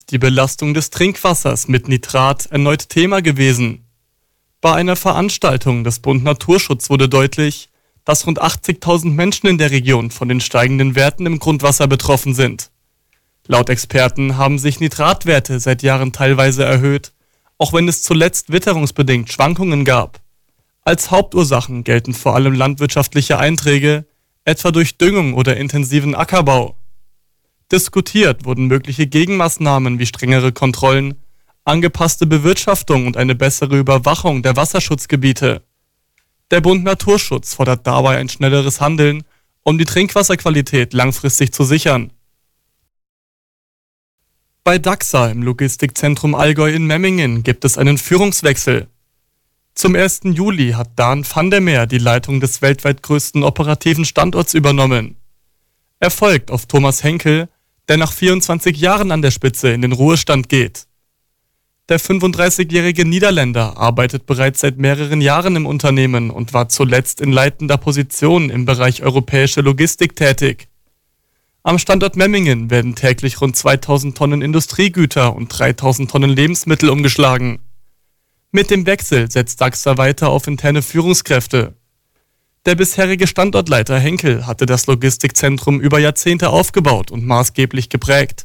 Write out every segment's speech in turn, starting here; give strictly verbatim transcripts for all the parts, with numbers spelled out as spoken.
die Belastung des Trinkwassers mit Nitrat erneut Thema gewesen. Bei einer Veranstaltung des Bund Naturschutz wurde deutlich, dass rund achtzigtausend Menschen in der Region von den steigenden Werten im Grundwasser betroffen sind. Laut Experten haben sich Nitratwerte seit Jahren teilweise erhöht, auch wenn es zuletzt witterungsbedingt Schwankungen gab. Als Hauptursachen gelten vor allem landwirtschaftliche Einträge, etwa durch Düngung oder intensiven Ackerbau. Diskutiert wurden mögliche Gegenmaßnahmen wie strengere Kontrollen, angepasste Bewirtschaftung und eine bessere Überwachung der Wasserschutzgebiete. Der Bund Naturschutz fordert dabei ein schnelleres Handeln, um die Trinkwasserqualität langfristig zu sichern. Bei Daxa im Logistikzentrum Allgäu in Memmingen gibt es einen Führungswechsel. Zum ersten Juli hat Dan van der Meer die Leitung des weltweit größten operativen Standorts übernommen. Er folgt auf Thomas Henkel, der nach vierundzwanzig Jahren an der Spitze in den Ruhestand geht. Der fünfunddreißigjährige Niederländer arbeitet bereits seit mehreren Jahren im Unternehmen und war zuletzt in leitender Position im Bereich europäische Logistik tätig. Am Standort Memmingen werden täglich rund zweitausend Tonnen Industriegüter und dreitausend Tonnen Lebensmittel umgeschlagen. Mit dem Wechsel setzt Daxa weiter auf interne Führungskräfte. Der bisherige Standortleiter Henkel hatte das Logistikzentrum über Jahrzehnte aufgebaut und maßgeblich geprägt.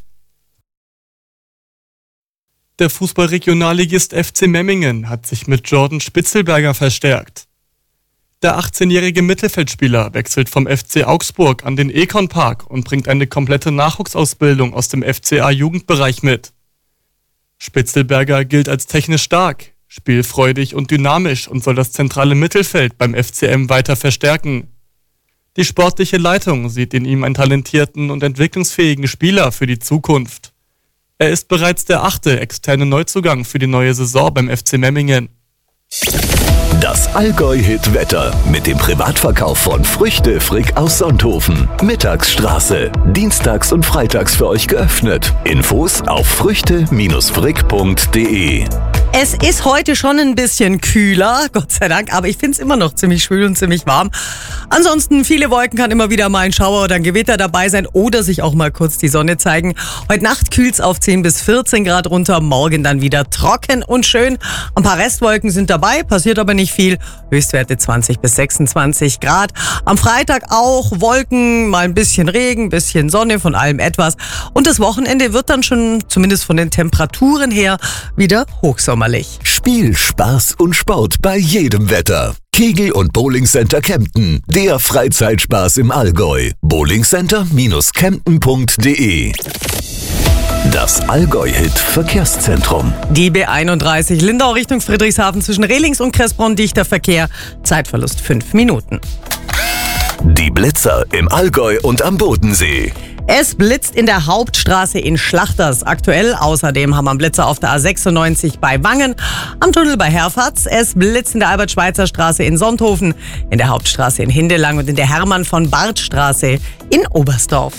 Der Fußballregionalligist F C Memmingen hat sich mit Jordan Spitzelberger verstärkt. Der achtzehnjährige Mittelfeldspieler wechselt vom F C Augsburg an den Econ Park und bringt eine komplette Nachwuchsausbildung aus dem F C A-Jugendbereich mit. Spitzelberger gilt als technisch stark, spielfreudig und dynamisch und soll das zentrale Mittelfeld beim F C M weiter verstärken. Die sportliche Leitung sieht in ihm einen talentierten und entwicklungsfähigen Spieler für die Zukunft. Er ist bereits der achte externe Neuzugang für die neue Saison beim F C Memmingen. Das Allgäu-Hit-Wetter mit dem Privatverkauf von Früchte Frick aus Sonthofen. Mittagsstraße. Dienstags und freitags für euch geöffnet. Infos auf früchte frick punkt de. Es ist heute schon ein bisschen kühler, Gott sei Dank, aber ich finde es immer noch ziemlich schwül und ziemlich warm. Ansonsten viele Wolken, kann immer wieder mal ein Schauer oder ein Gewitter dabei sein oder sich auch mal kurz die Sonne zeigen. Heute Nacht kühlt es auf zehn bis vierzehn Grad runter, morgen dann wieder trocken und schön. Ein paar Restwolken sind dabei, passiert aber nicht viel. Höchstwerte zwanzig bis sechsundzwanzig Grad. Am Freitag auch Wolken, mal ein bisschen Regen, ein bisschen Sonne, von allem etwas. Und das Wochenende wird dann schon, zumindest von den Temperaturen her, wieder hochsommerlich. Spiel, Spaß und Sport bei jedem Wetter. Kegel- und Bowlingcenter Kempten, der Freizeitspaß im Allgäu. bowlingcenter Kempten punkt de. Das Allgäu-Hit-Verkehrszentrum. Die B einunddreißig Lindau Richtung Friedrichshafen zwischen Rehlings und Kressbronn, dichter Verkehr, Zeitverlust fünf Minuten. Die Blitzer im Allgäu und am Bodensee. Es blitzt in der Hauptstraße in Schlachters aktuell. Außerdem haben wir einen Blitzer auf der A sechsundneunzig bei Wangen, am Tunnel bei Herfatz. Es blitzt in der Albert-Schweitzer-Straße in Sonthofen, in der Hauptstraße in Hindelang und in der Hermann-von-Barth-Straße in Oberstdorf.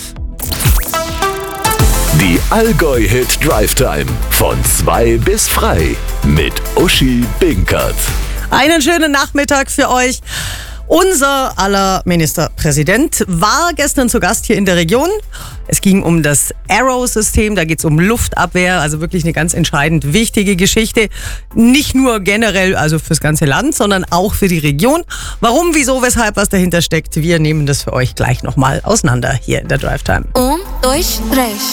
Die Allgäu-Hit Drive Time von zwei bis frei mit Uschi Binkert. Einen schönen Nachmittag für euch. Unser aller Ministerpräsident war gestern zu Gast hier in der Region. Es ging um das Arrow-System, da geht es um Luftabwehr, also wirklich eine ganz entscheidend wichtige Geschichte. Nicht nur generell, also fürs ganze Land, sondern auch für die Region. Warum, wieso, weshalb, was dahinter steckt, wir nehmen das für euch gleich nochmal auseinander hier in der Drive Time. Um, dois, três.